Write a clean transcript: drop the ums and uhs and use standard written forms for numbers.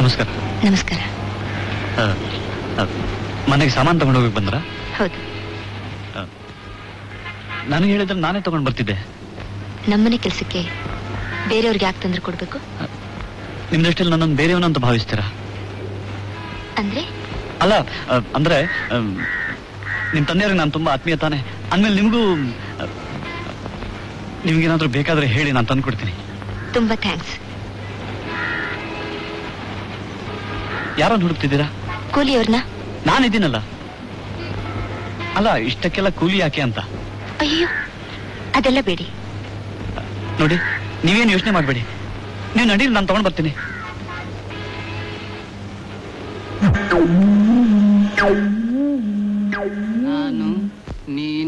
ನಮಸ್ಕಾರ. ನಮಸ್ಕಾರ. ಮನೆಗೆ ಸಾಮಾನು ತಗೊಂಡು ಹೋಗಿ ಬಂದ್ರ? ಹೌದು. ನನಗೆ ಹೇಳಿದ್ರೆ ನಾನೇ ತಗೊಂಡು ಬರ್ತಿದ್ದೆ. ನಮ್ಮನೆ ಕೆಲಸಕ್ಕೆ ಬೇರೆಯವ್ರಿಗೆ ಯಾಕೆ ತೊಂದರೆ ಕೊಡ್ಬೇಕು? ನಿಮ್ ದೃಷ್ಟಿಯಲ್ಲಿ ನನ್ನನ್ನು ಬೇರೆಯವನು ಅಂತ ಭಾವಿಸ್ತೀರಾ? ಅಂದ್ರೆ? ಅಲ್ಲ, ಅಂದ್ರೆ ನಿಮ್ ತಂದೆಯವ್ರಿಗೆ ನಾನು ತುಂಬಾ ಆತ್ಮೀಯ ತಾನೆ. ಅಂದ್ಮೇಲೆ ನಿಮ್ಗೇನಾದ್ರೂ ಬೇಕಾದ್ರೆ ಹೇಳಿ, ನಾನು ತಂದು ಕೊಡ್ತೀನಿ. ತುಂಬಾ ಥ್ಯಾಂಕ್ಸ್. ಯಾರನ್ನು ಹುಡುಕ್ತಿದ್ದೀರಾ? ಕೂಲಿಯವ್ರನ್ನ. ನಾನಿದ್ದೀನಲ್ಲ. ಅಲ್ಲ, ಇಷ್ಟಕ್ಕೆಲ್ಲ ಕೂಲಿ ಯಾಕೆ ಅಂತ. ಅಯ್ಯೋ, ಅದೆಲ್ಲ ಬೇಡಿ. ನೋಡಿ, ನೀವೇನು ಯೋಚನೆ ಮಾಡಬೇಡಿ. ನೀವು ನಡೀಲಿ, ನಾನು ತಗೊಂಡು ಬರ್ತೀನಿ. ನಾನು ನೀನು